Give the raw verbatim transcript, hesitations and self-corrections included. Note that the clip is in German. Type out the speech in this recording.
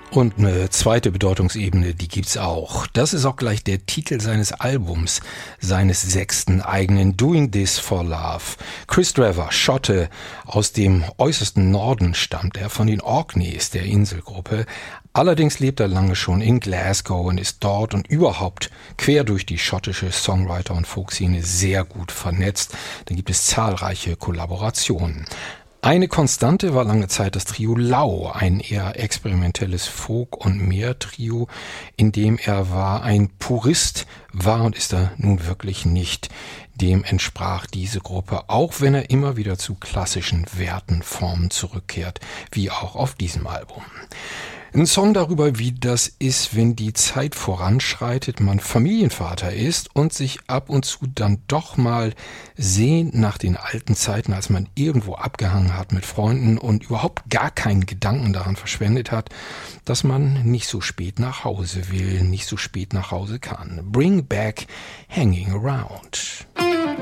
Und eine zweite Bedeutungsebene, die gibt's auch. Das ist auch gleich der Titel seines Albums, seines sechsten eigenen, Doing This for Love. Chris Drever, Schotte, aus dem äußersten Norden stammt er, von den Orkneys, der Inselgruppe. Allerdings lebt er lange schon in Glasgow und ist dort und überhaupt quer durch die schottische Songwriter- und Folkszene sehr gut vernetzt. Da gibt es zahlreiche Kollaborationen. Eine Konstante war lange Zeit das Trio Lau, ein eher experimentelles Folk- und Meer-Trio, in dem er war. Ein Purist war und ist er nun wirklich nicht. Dem entsprach diese Gruppe, auch wenn er immer wieder zu klassischen Werten, Formen zurückkehrt, wie auch auf diesem Album. Ein Song darüber, wie das ist, wenn die Zeit voranschreitet, man Familienvater ist und sich ab und zu dann doch mal sehnt nach den alten Zeiten, als man irgendwo abgehangen hat mit Freunden und überhaupt gar keinen Gedanken daran verschwendet hat, dass man nicht so spät nach Hause will, nicht so spät nach Hause kann. Bring back hanging around.